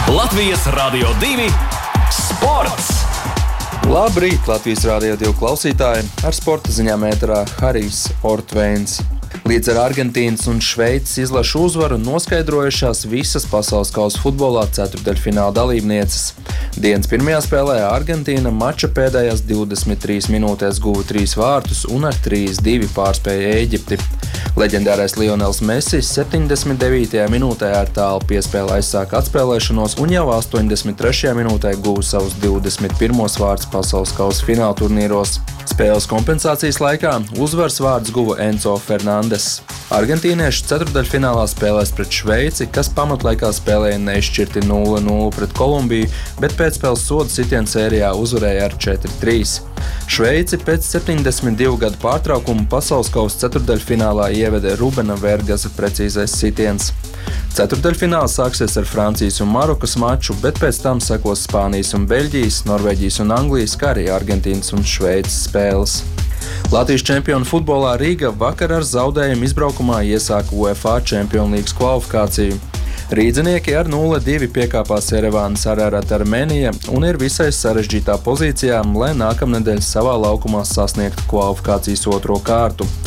Latvijas Radio 2 sports! Labrīt, Latvijas Rādio 2 klausītāji! Ar sporta ziņām ēterā Harijs Ortveins. Līdz ar Argentīnas un Šveices izlašu uzvaru noskaidrojušās visas pasaules kausa futbolā ceturtdaļfināla dalībnieces. Dienas pirmajā spēlē Argentīna mača pēdējās 23 minūtēs guva 3 vārtus un ar 3-2 pārspēja Ēģipti. Leģendārais Lionels Messi 79. minūtē ar tālu piespēli aizsāka atspēlēšanos un jau 83. minūtē guva savus 21. vārdus pasaules kausa fināla turnīros. Spēles kompensācijas laikā uzvaras vārdus guva Enzo Fernandes. Argentīnieši ceturtdaļfinālā spēlēs pret Šveici, kas pamatlaikā spēlēja neizšķirti 0-0 pret Kolumbiju, bet pēcspēles sodu sitienu sērijā uzvarēja ar 4-3. Šveici pēc 72 gadu pārtraukuma pasaules kausa ceturtdaļfinālā ieveda Rubena Vergasa precīzais sitiens. Ceturtdaļfināls sāksies ar Francijas un Marokas maču, bet pēc tam sekos Spānijas un Beļģijas, Norvēģijas un Anglijas, kā arī Argentīnas un Šveices spēles. Latvijas čempionu futbolā Rīga vakar ar zaudējumu izbraukumā iesāka UEFA Čempionu līgas kvalifikāciju. Rīdzinieki ar 0-2 piekāpās Erevānas Ararat Armēnija un ir visai sarežģītā pozīcijā, lai nākamnedēļ savā laukumā sasniegtu kvalifikācijas otro kārtu.